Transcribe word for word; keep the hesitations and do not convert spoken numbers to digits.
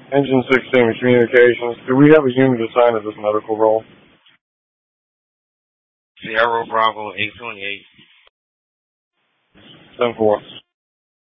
Engine sixteen communications. Do we have a unit assigned to this medical role? Sierra Bravo eight twenty-eight. ten four.